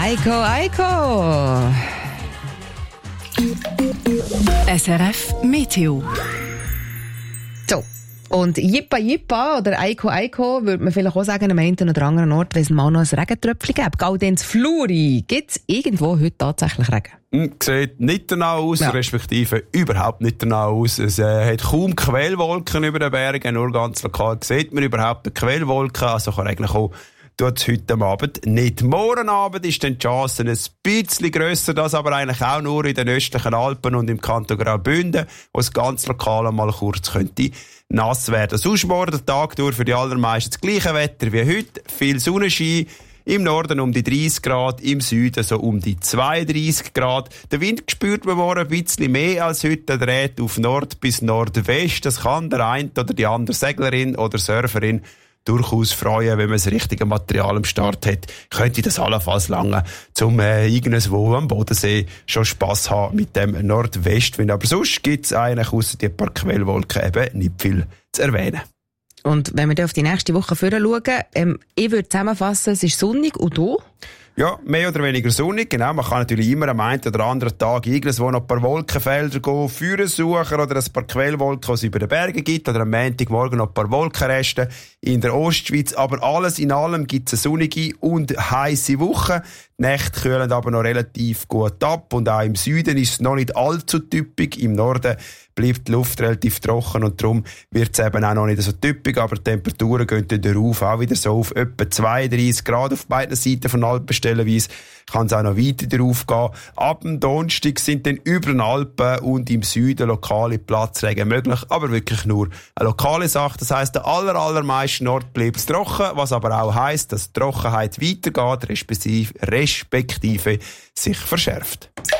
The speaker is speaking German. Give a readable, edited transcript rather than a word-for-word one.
Eiko. SRF Meteo. So. Und Jippa oder Eiko, würde man vielleicht auch sagen, am einen oder anderen Ort, wenn es mal noch ein Regentröpfchen gibt. Gaudenz Fluri. Gibt es irgendwo heute tatsächlich Regen? Sieht nicht danach aus, respektive überhaupt nicht danach aus. Es hat kaum Quellwolken über den Bergen, nur ganz lokal sieht man überhaupt eine Quellwolke, also kann eigentlich auch tut es heute Abend nicht. Morgen Abend ist dann die Chance ein bisschen grösser, das aber eigentlich auch nur in den östlichen Alpen und im Kanton Graubünden, wo es ganz lokal einmal kurz könnte nass werden. Sonst morgen der Tag durch für die allermeisten das gleiche Wetter wie heute. Viel Sonnenschein. Im Norden um die 30 Grad, im Süden so um die 32 Grad. Der Wind spürt man morgen ein bisschen mehr als heute. Er dreht auf Nord bis Nordwest. Das kann der eine oder die andere Seglerin oder Surferin durchaus freuen, wenn man das richtige Material am Start hat. Könnte das allenfalls lange, zum irgendwo am Bodensee schon Spass haben mit dem Nordwestwind. Aber sonst gibt es eigentlich ausser die paar Quellwolken eben nicht viel zu erwähnen. Und wenn wir dann auf die nächste Woche schauen, ich würde zusammenfassen, es ist sonnig und du? Ja, mehr oder weniger sonnig, genau. Man kann natürlich immer am einen oder anderen Tag irgendwo noch ein paar Wolkenfelder führen suchen oder ein paar Quellwolken, die es über den Bergen gibt, oder am Montagmorgen noch ein paar Wolkenreste in der Ostschweiz. Aber alles in allem gibt es eine sonnige und heisse Woche. Die Nächte kühlen aber noch relativ gut ab und auch im Süden ist es noch nicht allzu typisch. Im Norden bleibt die Luft relativ trocken und darum wird es eben auch noch nicht so typisch, aber die Temperaturen gehen dann darauf auch wieder so auf etwa 32 Grad auf beiden Seiten von Alpen stellenweise. Kann es auch noch weiter darauf gehen. Ab dem Donnerstag sind dann über den Alpen und im Süden lokale Platzregen möglich, aber wirklich nur eine lokale Sache. Das heisst, der allermeisten Ort bleibt es trocken, was aber auch heisst, dass die Trockenheit weitergeht, respektive sich verschärft.